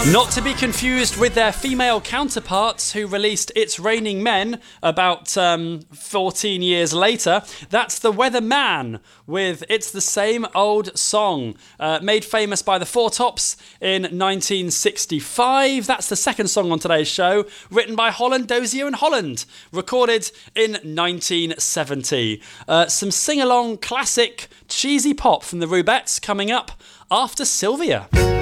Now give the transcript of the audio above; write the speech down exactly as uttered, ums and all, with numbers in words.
Not to be confused with their female counterparts who released It's Raining Men about um, fourteen years later. That's The Weatherman with It's the Same Old Song, uh, made famous by the Four Tops in nineteen sixty-five. That's the second song on today's show, written by Holland, Dozier and Holland, recorded in nineteen seventy. Uh, some sing-along classic cheesy pop from the Rubettes coming up after Sylvia.